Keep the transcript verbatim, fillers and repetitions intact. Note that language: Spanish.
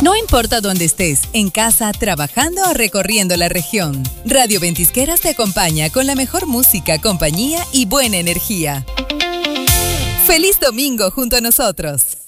No importa dónde estés, en casa, trabajando o recorriendo la región, Radio Ventisqueras te acompaña con la mejor música, compañía y buena energía. ¡Feliz domingo junto a nosotros!